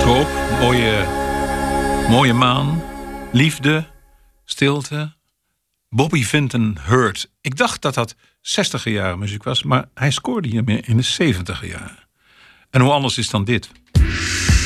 Troop, mooie maan, liefde, stilte. Bobby Vinton Hurt. Ik dacht dat dat 60er jaren muziek was, maar hij scoorde hiermee in de 70er jaren. En hoe anders is dan dit?